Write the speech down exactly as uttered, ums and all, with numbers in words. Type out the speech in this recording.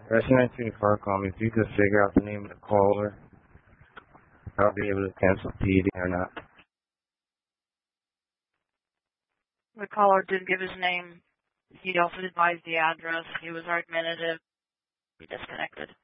Russian nine two four, call me. If you could figure out the name of the caller, I'll be able to cancel P D or not. The caller did give his name. He also advised the address. He was argumentative. He disconnected.